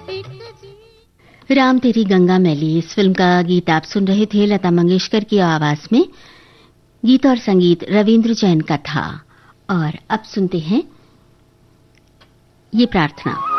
राम तेरी गंगा मैली, इस फिल्म का गीत आप सुन रहे थे लता मंगेशकर की आवाज में। गीत और संगीत रविंद्र जैन का था। और अब सुनते हैं ये प्रार्थना।